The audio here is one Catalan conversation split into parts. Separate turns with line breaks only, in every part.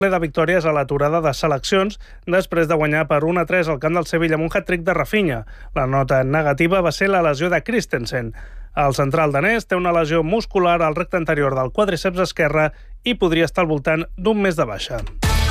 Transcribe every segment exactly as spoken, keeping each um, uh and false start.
de victòries a l'aturada de seleccions després de guanyar per un a tres al camp del Sevilla amb un hat-trick de Rafinha. La nota negativa va ser la lesió de Christensen. El central danès té una lesió muscular al recte anterior del quadríceps esquerre i podria estar al voltant d'un mes de baixa.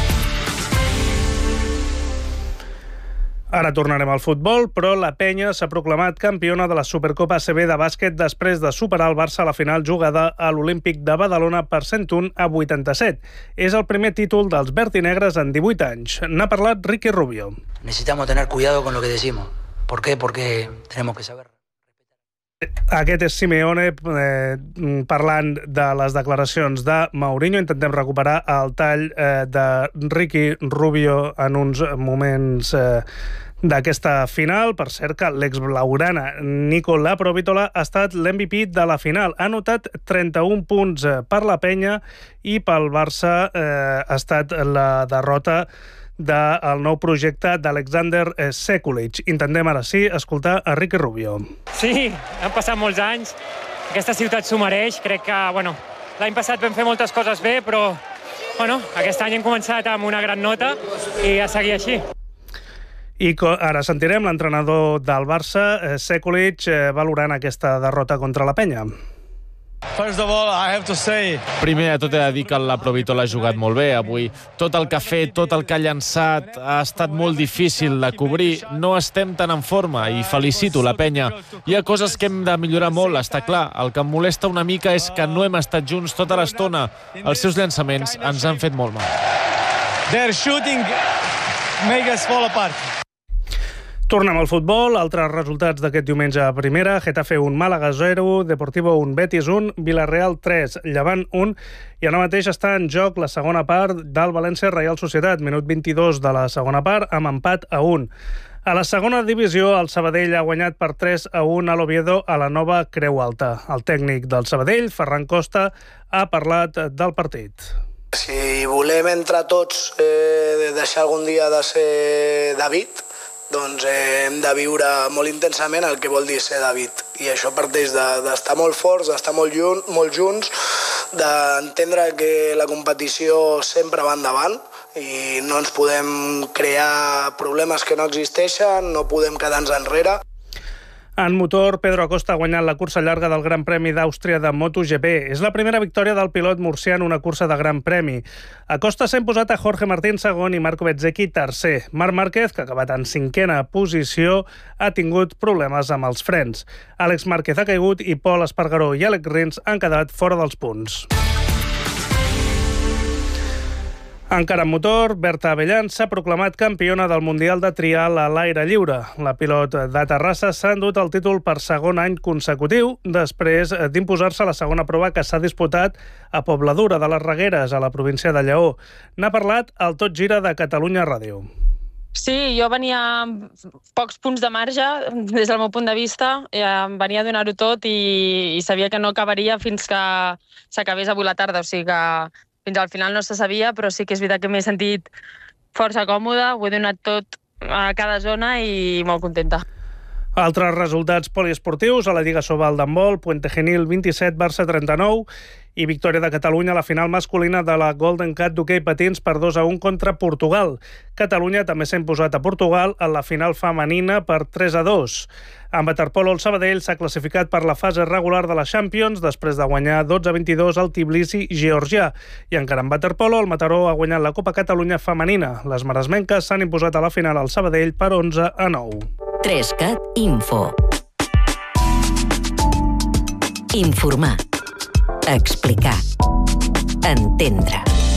Ara tornarem al futbol, però la Penya s'ha proclamat campiona de la Supercopa A C B de bàsquet després de superar el Barça a la final jugada a l'Olímpic de Badalona per cent un a vuitanta-set. És el primer títol dels vertinegres en divuit anys. N'ha parlat Ricky Rubio.
Necesitamos tener cuidado con lo que decimos. ¿Por qué? Porque tenemos que saber.
Aquest és Simeone eh, parlant de les declaracions de Mourinho. Intentem recuperar el tall eh, de Ricky Rubio en uns moments eh, d'aquesta final. Per cert que l'ex-blaugrana Nicola Provítola ha estat l'M V P de la final. Ha anotat trenta-un punts per la Penya i pel Barça eh, ha estat la derrota del nou projecte d'Alexander Sekulic. Intentem ara sí escoltar a Ricky Rubio.
Sí, han passat molts anys. Aquesta ciutat s'ho mereix. Crec que, bueno, l'any passat vam fer moltes coses bé, però, bueno, aquest any hem començat amb una gran nota i a seguir així.
I ara sentirem l'entrenador del Barça, Sekulic, valorant aquesta derrota contra la Penya.
First of all, I have to say...
Primer de tot he de dir que la Provítola ha jugat molt bé avui. Tot el que ha fet, tot el que ha llançat ha estat molt difícil de cobrir. No estem tan en forma i felicito la Penya. Hi ha coses que hem de millorar molt, està clar. El que em molesta una mica és que no hem estat junts tota l'estona. Els seus llançaments ens han fet molt mal.
Their shooting make us fall apart.
Tornem al futbol. Altres resultats d'aquest diumenge a primera. Getafe un, Màlaga zero, Deportivo un, Betis un, Villarreal tres, Llevant un. I ara mateix està en joc la segona part del València Reial Societat. Minut vint-i-dos de la segona part, amb empat a un. A la segona divisió, el Sabadell ha guanyat per tres a un a l'Oviedo a la nova Creu Alta. El tècnic del Sabadell, Ferran Costa, ha parlat del partit.
Si volem entre tots eh, deixar algun dia de ser David, doncs eh, hem de viure molt intensament el que vol dir ser David. I això parteix d'estar molt forts, d'estar molt, jun, molt junts, d'entendre que la competició sempre va endavant i no ens podem crear problemes que no existeixen, no podem quedar-nos enrere.
En motor, Pedro Acosta ha guanyat la cursa llarga del Gran Premi d'Àustria de MotoGP. És la primera victòria del pilot murcià en una cursa de Gran Premi. Acosta s'ha imposat a Jorge Martín segon i Marco Bezzecchi tercer. Marc Márquez, que ha acabat en cinquena posició, ha tingut problemes amb els frens. Àlex Márquez ha caigut i Pol Espargaró i Àlex Rins han quedat fora dels punts. Encara en motor, Berta Avellán s'ha proclamat campiona del Mundial de Trial a l'aire lliure. La pilot de Terrassa s'ha endut el títol per segon any consecutiu, després d'imposar-se la segona prova que s'ha disputat a Pobladura de les Regueres, a la província de Lleó. N'ha parlat al Tot Gira de Catalunya Ràdio.
Sí, jo venia amb pocs punts de marge, des del meu punt de vista. Venia a donar-ho tot i, i sabia que no acabaria fins que s'acabés avui la tarda, o sigui que fins al final no se sabia, però sí que és veritat que m'he sentit força còmoda, ho he donat tot a cada zona i molt contenta.
Altres resultats poliesportius a la Lliga Sobal d'handbol, Puente Genil vint-i-set, Barça trenta-nou i victòria de Catalunya a la final masculina de la Golden Cat d'hoquei patins per dos a un contra Portugal. Catalunya també s'ha imposat a Portugal en la final femenina per tres a dos. En waterpolo, el Sabadell s'ha classificat per la fase regular de la Champions després de guanyar dotze a vint-i-dos al Tbilisi georgià. I encara en waterpolo, el Mataró ha guanyat la Copa Catalunya femenina. Les maresmenques s'han imposat a la final al Sabadell per onze a nou.
tres cat Info. Informar. Explicar. Entendre.